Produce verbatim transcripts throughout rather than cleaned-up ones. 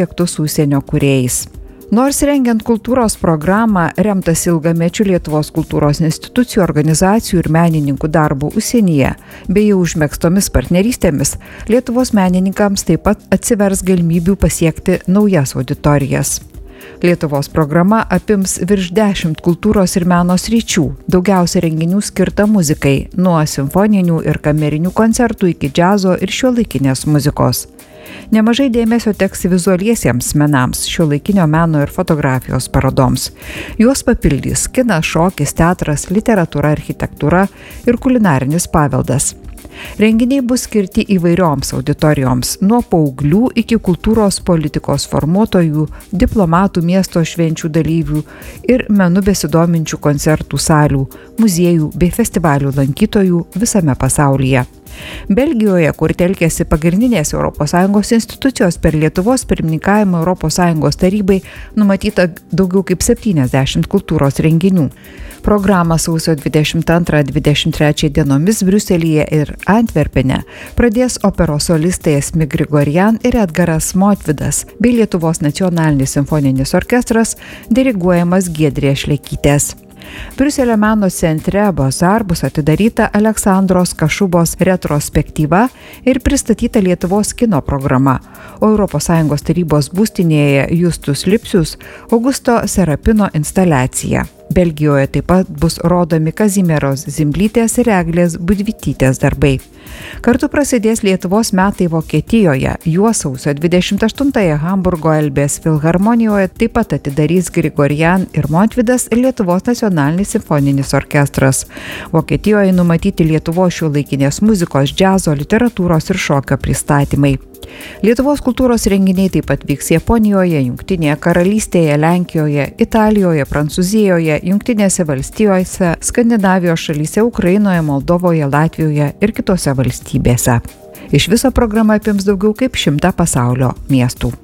projektus su užsienio kūrėjais. Nors rengiant kultūros programą remtas ilgamečių Lietuvos kultūros institucijų, organizacijų ir menininkų darbų užsienyje, bei jau užmegztomis partnerystėmis, Lietuvos menininkams taip pat atsivers galimybių pasiekti naujas auditorijas. Lietuvos programa apims virš dešimt kultūros ir meno sričių, daugiausia renginių skirta muzikai, nuo simfoninių ir kamerinių koncertų iki džiazo ir šiuolaikinės muzikos. Nemažai dėmesio teks vizualiesiems menams, šiuolaikinio meno ir fotografijos parodoms. Juos papildys kinas, šokis, teatras, literatūra, architektūra ir kulinarinis paveldas. Renginiai bus skirti įvairioms auditorijoms, nuo paauglių iki kultūros politikos formuotojų, diplomatų, miesto švenčių dalyvių ir menu besidominčių koncertų salių, muziejų bei festivalių lankytojų visame pasaulyje. Belgijoje, kur telkėsi pagrindinės Europos Sąjungos institucijos per Lietuvos pirmininkavimą Europos Sąjungos tarybai, numatyta daugiau kaip septyniasdešimt kultūros renginių. Programą sausio dvidešimt antrą dvidešimt trečią dienomis Briuselyje ir Antverpene pradės operos solistai Asmik Grigorian ir Edgaras Motvydas bei Lietuvos nacionalinis simfoninis orkestras diriguojamas Giedrės Šlekytės. Briuselio meno centre Bazar bus atidaryta Aleksandros Kašubos retrospektyva ir pristatyta Lietuvos kino programa, o Europos Sąjungos tarybos būstinėje Justus Lipsius Augusto Serapino instaliacija. Belgijoje taip pat bus rodomi Kazimieros Zimblytės ir Eglės Budvytytės darbai. Kartu prasidės Lietuvos metai Vokietijoje, juos sausio dvidešimt aštuntąją Hamburgo Elbės filharmonijoje taip pat atidarys Grigorian ir Motvydas ir Lietuvos nacionalinis simfoninis orkestras. Vokietijoje numatyti Lietuvos šiuolaikinės muzikos, džiazo, literatūros ir šokio pristatymai. Lietuvos kultūros renginiai taip pat vyks Japonijoje, Jungtinėje karalystėje, Lenkijoje, Italijoje, Prancūzijoje, Jungtinėse valstijose, Skandinavijos šalyse, Ukrainoje, Moldovoje, Latvijoje ir kitose valstybėse. Iš viso programa apims daugiau kaip šimtą pasaulio miestų.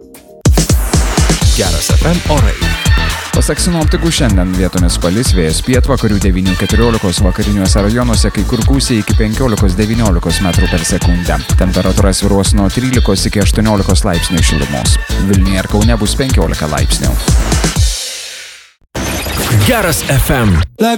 Geras F M orai. Pasak sinoptikų, šiandien vietomis palis, vėjas pietvakarių devynių keturiolikos, vakariniuose rajonuose kai kur gūsiai iki penkiolikos devyniolikos metrų per sekundę. Temperatūra svyruos nuo trylikos iki aštuoniolikos laipsnių šilumos. Vilniuje ir Kaune bus penkiolika laipsnių. Geras F M.